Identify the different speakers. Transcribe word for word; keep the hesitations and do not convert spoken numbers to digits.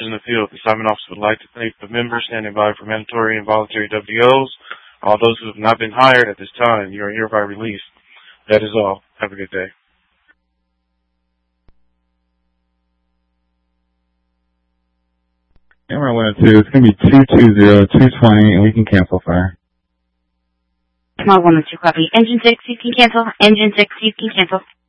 Speaker 1: in the field. The assignment officer would like to thank the members standing by for mandatory and voluntary W Os. All those who have not been hired at this time, you are hereby released. That is all. Have a good day.
Speaker 2: Camera one oh two, it's going to be two two zero, two twenty, and we can cancel fire.
Speaker 3: Small one oh two, copy. Engine six, you can cancel. Engine six, you can cancel.